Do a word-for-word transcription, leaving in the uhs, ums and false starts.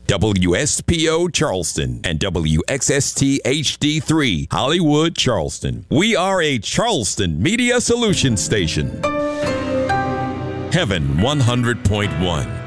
W S P O Charleston and W X S T H D three Hollywood, Charleston. We are a Charleston Media Solutions station. Heaven one hundred point one.